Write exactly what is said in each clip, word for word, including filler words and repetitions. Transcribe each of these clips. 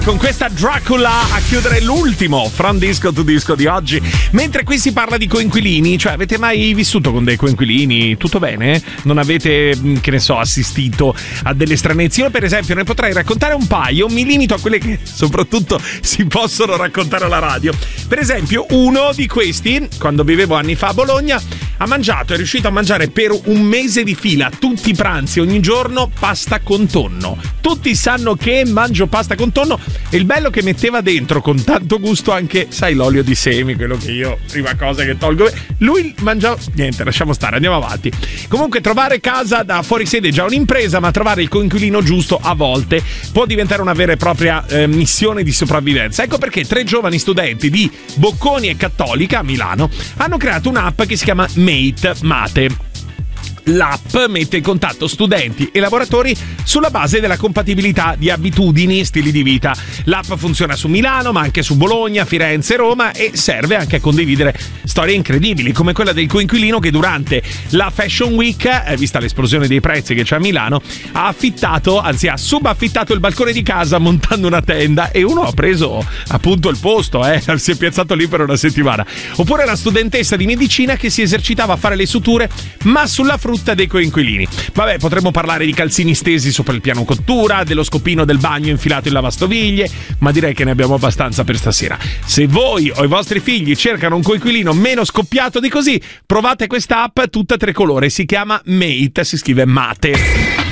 Con questa Dracula a chiudere l'ultimo From Disco to Disco di oggi. Mentre qui si parla di coinquilini, cioè avete mai vissuto con dei coinquilini? Tutto bene? Non avete, che ne so, assistito a delle stranezze? Io per esempio ne potrei raccontare un paio, mi limito a quelle che soprattutto si possono raccontare alla radio. Per esempio uno di questi, quando vivevo anni fa a Bologna, ha mangiato, è riuscito a mangiare per un mese di fila tutti i pranzi, ogni giorno pasta con tonno. Tutti sanno che mangio pasta con tonno. E il bello che metteva dentro con tanto gusto anche, sai, l'olio di semi, quello che io prima cosa che tolgo. Lui mangiava, niente, lasciamo stare, andiamo avanti. Comunque trovare casa da fuori sede è già un'impresa, ma trovare il coinquilino giusto a volte può diventare una vera e propria eh, missione di sopravvivenza. Ecco perché tre giovani studenti di Bocconi e Cattolica a Milano hanno creato un'app che si chiama Mate, Mate. L'app mette in contatto studenti e lavoratori sulla base della compatibilità di abitudini e stili di vita. L'app funziona su Milano, ma anche su Bologna, Firenze e Roma, e serve anche a condividere storie incredibili, come quella del coinquilino che durante la Fashion Week, eh, vista l'esplosione dei prezzi che c'è a Milano, ha affittato, anzi ha subaffittato il balcone di casa montando una tenda, e uno ha preso appunto il posto, eh, si è piazzato lì per una settimana. Oppure la studentessa di medicina che si esercitava a fare le suture, ma sulla frutta dei coinquilini. Vabbè, potremmo parlare di calzini stesi sopra il piano cottura, dello scopino del bagno infilato in lavastoviglie, ma direi che ne abbiamo abbastanza per stasera. Se voi o i vostri figli cercano un coinquilino meno scoppiato di così, provate questa app tutta tricolore, si chiama Mate, si scrive Mate.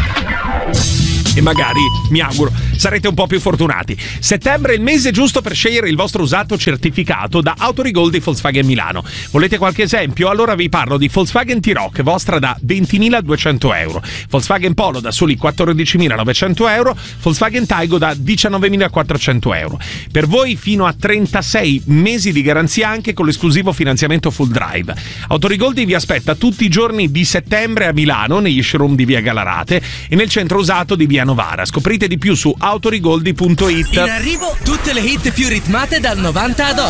E magari, mi auguro, sarete un po' più fortunati. Settembre è il mese giusto per scegliere il vostro usato certificato da Autorigold di Volkswagen Milano. Volete qualche esempio? Allora vi parlo di Volkswagen T-Roc, vostra da ventimiladuecento euro, Volkswagen Polo da soli quattordicimilanovecento euro, Volkswagen Taigo da diciannovemilaquattrocento euro. Per voi fino a trentasei mesi di garanzia anche con l'esclusivo finanziamento full drive. Autorigold vi aspetta tutti i giorni di settembre a Milano, negli showroom di via Galarate e nel centro usato di via Novara. Scoprite di più su autorigoldi punto it. In arrivo tutte le hit più ritmate dal novanta ad oggi.